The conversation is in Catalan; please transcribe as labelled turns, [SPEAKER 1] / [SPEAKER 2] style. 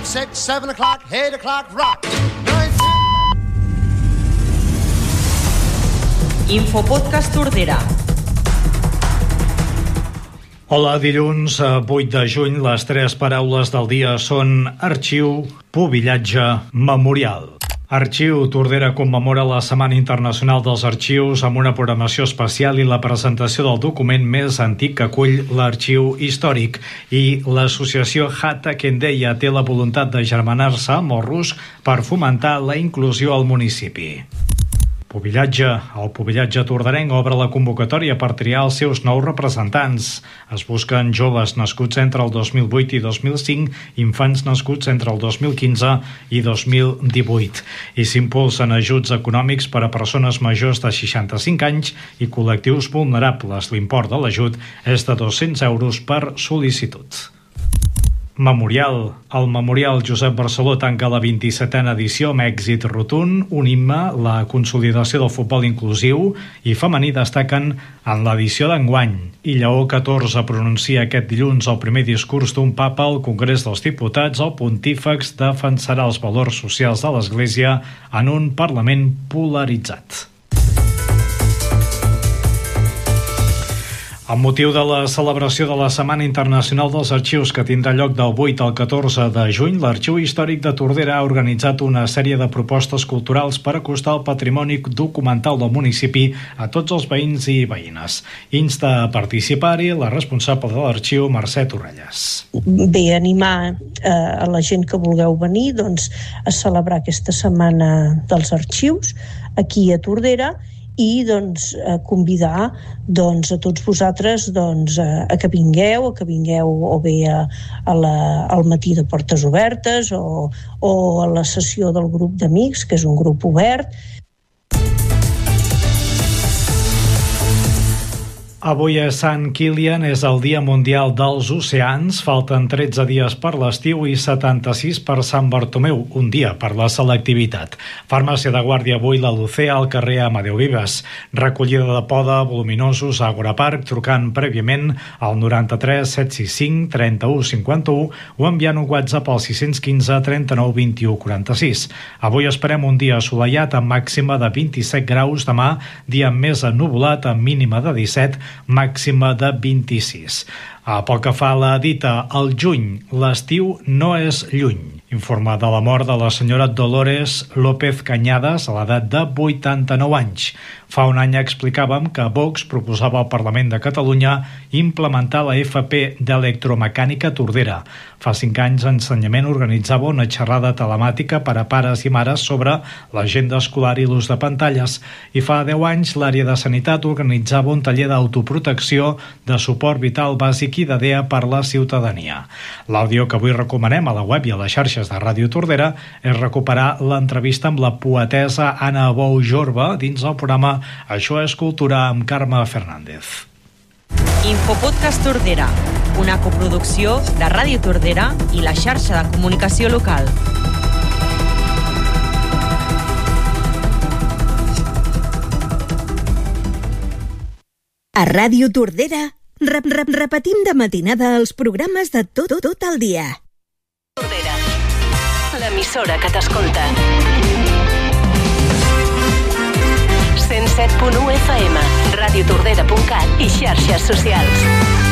[SPEAKER 1] 5, 6, 7 o'clock, 8 o'clock, rock.
[SPEAKER 2] Infopodcast Tordera.
[SPEAKER 3] Hola, dilluns 8 de juny, les 3 paraules del dia són arxiu, pubillatge, memorial. Arxiu Tordera commemora la Setmana Internacional dels Arxius amb una programació especial i la presentació del document més antic que acull l'arxiu històric. I l'associació Hata Kendeya té la voluntat de germanar-se amb els RUS per fomentar la inclusió al municipi. Pubillatge. El pubillatge torderenc obre la convocatòria per triar els seus nous representants. Es busquen joves nascuts entre el 2008 i 2005, infants nascuts entre el 2015 i 2018. I s'impulsen ajuts econòmics per a persones majors de 65 anys i col·lectius vulnerables. L'import de l'ajut és de 200 euros per sol·licitud. Memorial. El Memorial Josep Barceló tanca la 27a edició amb èxit rotund. Un himne, la consolidació del futbol inclusiu i femení destaquen en l'edició d'enguany. I Lleó XIV pronuncia aquest dilluns el primer discurs d'un papa al Congrés dels Diputats. El pontífex defensarà els valors socials de l'Església en un Parlament polaritzat. Amb motiu de la celebració de la Setmana Internacional dels Arxius, que tindrà lloc del 8 al 14 de juny, l'Arxiu Històric de Tordera ha organitzat una sèrie de propostes culturals per acostar el patrimoni documental del municipi a tots els veïns i veïnes. Insta a participar-hi la responsable de l'arxiu, Mercè Torrelles.
[SPEAKER 4] Bé, animar a la gent que vulgueu venir a celebrar aquesta Setmana dels Arxius aquí a Tordera i convidar a tots vosaltres a que vingueu o bé al matí de portes obertes o a la sessió del grup d'amics, que és un grup obert.
[SPEAKER 3] Avui a Sant Kilian és el Dia Mundial dels Oceans. Falten 13 dies per l'estiu i 76 per Sant Bartomeu, un dia per la selectivitat. Farmàcia de guàrdia avui la Lucea al carrer Amadeu Vives. Recollida de poda, voluminosos a Agora Park, trucant prèviament al 93 765 31 51 o enviant un WhatsApp al 615 39 21 46. Avui esperem un dia assolellat amb màxima de 27 graus. Demà, dia més ennuvolat amb mínima de 17, màxima de 26. Pel que fa a la dita al juny, l'estiu no és lluny. Informa de la mort de la senyora Dolores López Cañadas a l'edat de 89 anys. Fa un any explicàvem que Vox proposava al Parlament de Catalunya implementar la FP d'electromecànica a Tordera. Fa 5 anys Ensenyament organitzava una xerrada telemàtica per a pares i mares sobre l'agenda escolar i l'ús de pantalles. I fa 10 anys l'àrea de Sanitat organitzava un taller d'autoprotecció de suport vital bàsic i d'EDEA per la ciutadania. L'àudio que avui recomanem a la web i a les xarxes de Ràdio Tordera és recuperar l'entrevista amb la poetessa Anna Bou Jorba dins el programa Això és Cultura amb Carme Fernández.
[SPEAKER 2] Infopodcast Tordera, una coproducció de Ràdio Tordera i la xarxa de comunicació local.
[SPEAKER 5] A Ràdio Tordera repetim de matinada els programes de tot el dia.
[SPEAKER 6] Tordera, l'emissora que t'escolta. 107.1 FM, radiotordera.cat i xarxes socials.